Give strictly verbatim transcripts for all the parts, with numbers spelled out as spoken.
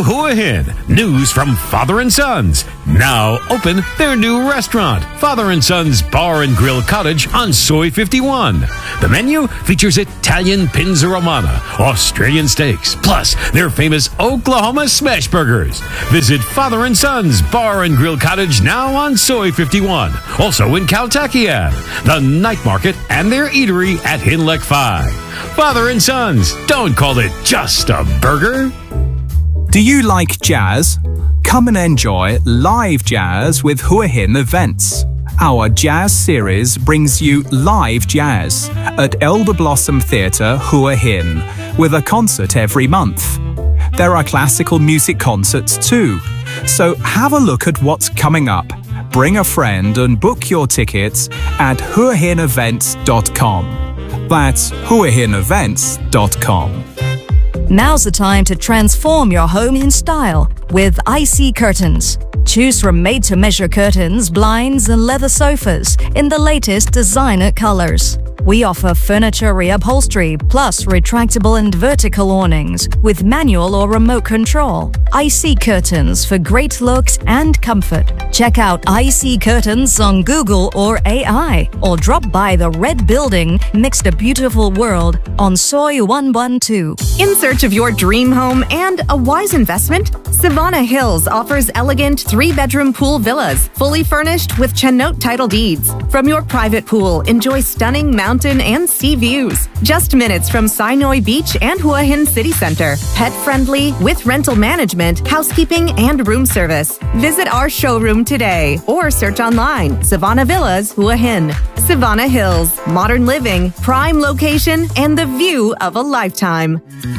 to Hua Hin. News from Father and Sons. Now open their new restaurant, Father and Sons Bar and Grill Cottage on Soy fifty-one. The menu features Italian Pinza Romana, Australian steaks, plus their famous Oklahoma smash burgers. Visit Father and Sons Bar and Grill Cottage now on Soy fifty-one. Also in Kaltakian, the night market, and their eatery at Hinlek five. Father and Sons, don't call it just a burger. Do you like jazz? Come and enjoy live jazz with Hua Hin Events. Our jazz series brings you live jazz at Elder Blossom Theatre, Hua Hin, with a concert every month. There are classical music concerts too, so have a look at what's coming up. Bring a friend and book your tickets at hua hin events dot com. That's hua hin events dot com. Now's the time to transform your home in style with I C Curtains. Choose from made-to-measure curtains, blinds, and leather sofas in the latest designer colors. We offer furniture reupholstery plus retractable and vertical awnings with manual or remote control. I C Curtains for great looks and comfort. Check out I C Curtains on Google or A I, or drop by the Red Building next to Beautiful World on Soy one one two. In search of your dream home and a wise investment? Savannah Hills offers elegant three-bedroom pool villas, fully furnished with Chenot title deeds. From your private pool, enjoy stunning mountain and sea views. Just minutes from Sinoi Beach and Hua Hin City Center. Pet-friendly with rental management, housekeeping, and room service. Visit our showroom today or search online. Savannah Villas, Hua Hin. Savannah Hills. Modern living, prime location, and the view of a lifetime.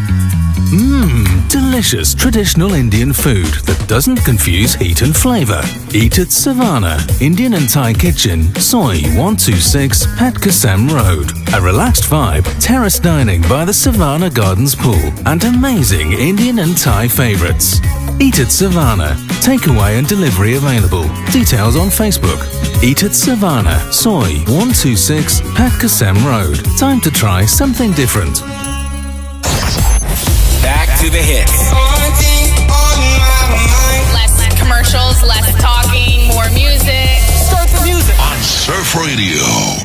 Mmm, delicious traditional Indian food that doesn't confuse heat and flavor. Eat at Savannah, Indian and Thai Kitchen, Soy one two six, Pat Kasem Road. A relaxed vibe, terrace dining by the Savannah Gardens pool, and amazing Indian and Thai favorites. Eat at Savannah. Takeaway and delivery available. Details on Facebook. Eat at Savannah, Soy one two six, Pat Kasem Road. Time to try something different. Back to the hits. Less commercials, less talking, more music. Start the music on Surf Radio.